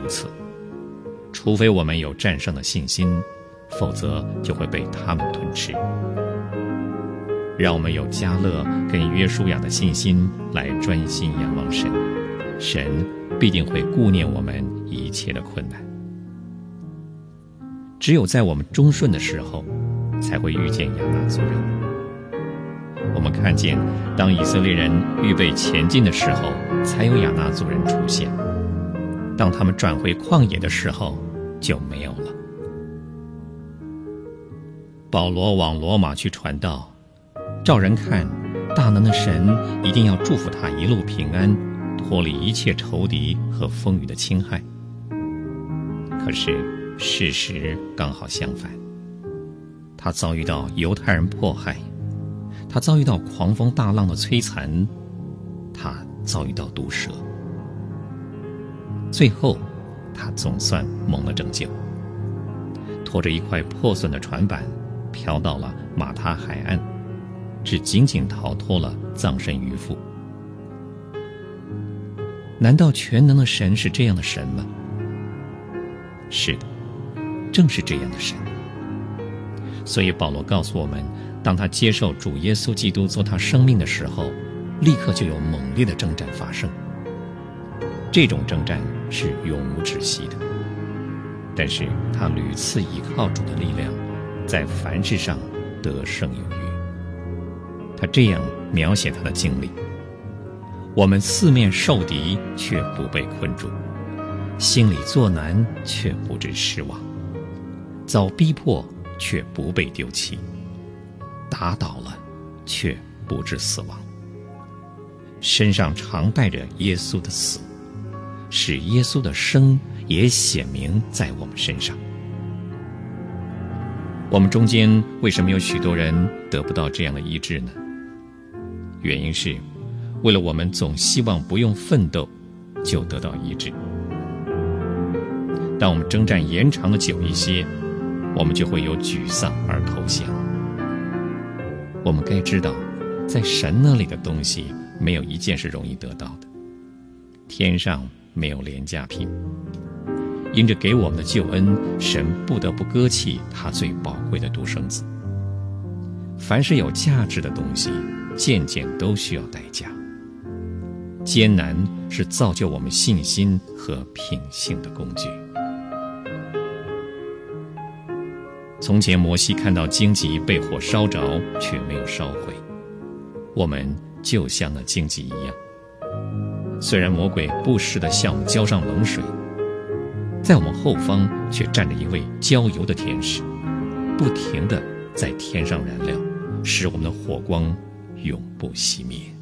此，除非我们有战胜的信心，否则就会被他们吞吃。让我们有迦勒跟约书亚的信心来专心仰望神，神必定会顾念我们一切的困难。只有在我们忠顺的时候，才会遇见亚衲族人。我们看见，当以色列人预备前进的时候，才有亚衲族人出现；当他们转回旷野的时候，就没有了。保罗往罗马去传道，照人看，大能的神一定要祝福他一路平安，脱离一切仇敌和风雨的侵害。可是事实刚好相反，他遭遇到犹太人迫害，他遭遇到狂风大浪的摧残，他遭遇到毒蛇，最后他总算蒙了拯救，拖着一块破损的船板飘到了马他海岸，只仅仅逃脱了葬身鱼腹。难道全能的神是这样的神吗？是的，正是这样的神。所以保罗告诉我们，当他接受主耶稣基督做他生命的时候，立刻就有猛烈的征战发生。这种征战是永无止息的，但是他屡次依靠主的力量，在凡事上得胜有余。他这样描写他的经历：我们四面受敌，却不被困住；心里作难，却不致失望；遭逼迫，却不被丢弃；打倒了，却不致死亡。身上常带着耶稣的死，使耶稣的生也显明在我们身上。我们中间为什么有许多人得不到这样的医治呢？原因是为了我们总希望不用奋斗就得到医治。当我们征战延长的久一些，我们就会有沮丧而投降。我们该知道，在神那里的东西没有一件是容易得到的，天上没有廉价品。因着给我们的救恩，神不得不割弃他最宝贵的独生子。凡是有价值的东西，渐渐都需要代价。艰难是造就我们信心和品性的工具。从前摩西看到荆棘被火烧着，却没有烧毁，我们就像那荆棘一样。虽然魔鬼不时地向我们浇上冷水，在我们后方却站着一位浇油的天使，不停地在天上燃料，使我们的火光永不熄灭。